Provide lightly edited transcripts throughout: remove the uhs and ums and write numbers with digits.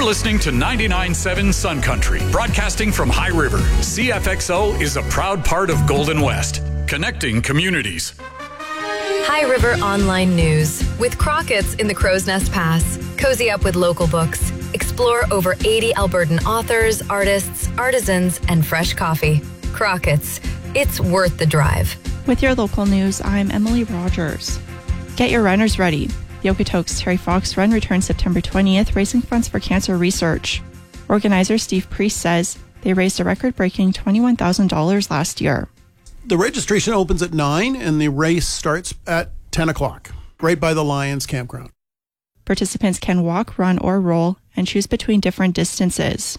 You're listening to 99.7 Sun Country, broadcasting from High River. CFXO is a proud part of Golden West, connecting communities. High River Online News. With Crockett's in the Crow's Nest Pass. Cozy up with local books. Explore over 80 Albertan authors, artists, artisans, and fresh coffee. Crockett's. It's worth the drive. With your local news, I'm Emily Rogers. Get your runners ready. The Okotoks Terry Fox Run returns September 20th, raising funds for cancer research. Organizer Steve Priest says they raised a record-breaking $21,000 last year. The registration opens at 9 and the race starts at 10 o'clock, right by the Lions campground. Participants can walk, run, or roll and choose between different distances.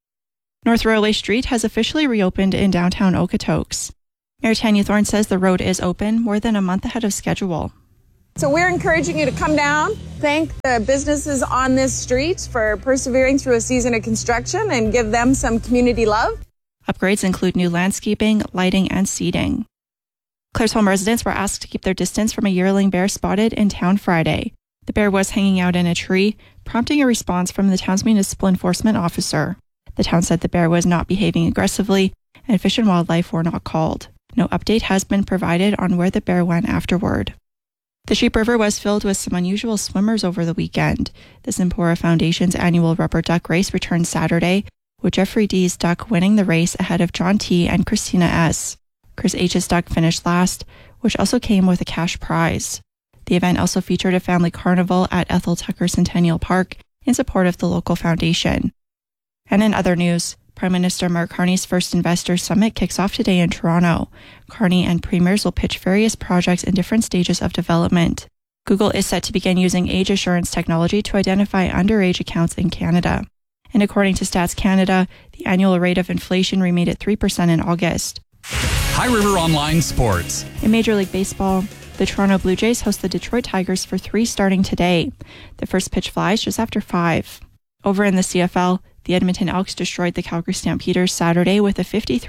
North Railway Street has officially reopened in downtown Okotoks. Mayor Tanya Thorne says the road is open more than a month ahead of schedule. So we're encouraging you to come down, thank the businesses on this street for persevering through a season of construction and give them some community love. Upgrades include new landscaping, lighting, and seating. Claresholm residents were asked to keep their distance from a yearling bear spotted in town Friday. The bear was hanging out in a tree, prompting a response from the town's municipal enforcement officer. The town said the bear was not behaving aggressively, and Fish and Wildlife were not called. No update has been provided on where the bear went afterward. The Sheep River was filled with some unusual swimmers over the weekend. The Simpora Foundation's annual rubber duck race returned Saturday, with Jeffrey D's duck winning the race ahead of John T. and Christina S. Chris H's duck finished last, which also came with a cash prize. The event also featured a family carnival at Ethel Tucker Centennial Park in support of the local foundation. And in other news, Prime Minister Mark Carney's first Investor Summit kicks off today in Toronto. Carney and premiers will pitch various projects in different stages of development. Google is set to begin using age assurance technology to identify underage accounts in Canada. And according to Stats Canada, the annual rate of inflation remained at 3% in August. High River Online Sports. In Major League Baseball, the Toronto Blue Jays host the Detroit Tigers for 3 starting today. The first pitch flies just after 5. Over in the CFL, the Edmonton Elks destroyed the Calgary Stampeders Saturday with a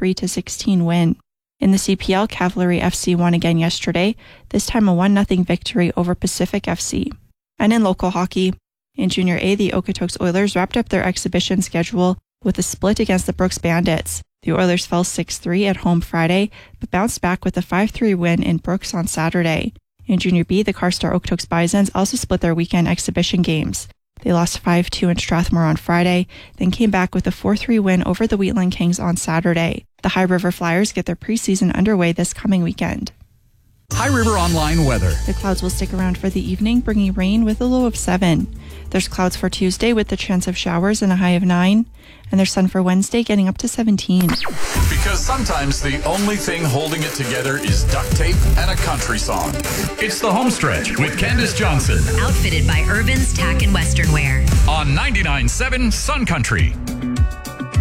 53-16 win. In the CPL, Cavalry FC won again yesterday, this time a 1-0 victory over Pacific FC. And in local hockey, in Junior A, the Okotoks Oilers wrapped up their exhibition schedule with a split against the Brooks Bandits. The Oilers fell 6-3 at home Friday, but bounced back with a 5-3 win in Brooks on Saturday. In Junior B, the Carstar Okotoks Bisons also split their weekend exhibition games. They lost 5-2 in Strathmore on Friday, then came back with a 4-3 win over the Wheatland Kings on Saturday. The High River Flyers get their preseason underway this coming weekend. High River Online weather. The clouds will stick around for the evening, bringing rain with a low of 7. There's clouds for Tuesday with the chance of showers and a high of 9. And there's sun for Wednesday, getting up to 17. Because sometimes the only thing holding it together is duct tape and a country song. It's the home stretch with Candace Johnson. Outfitted by Irvin's Tack and Western Wear. On 99.7 Sun Country.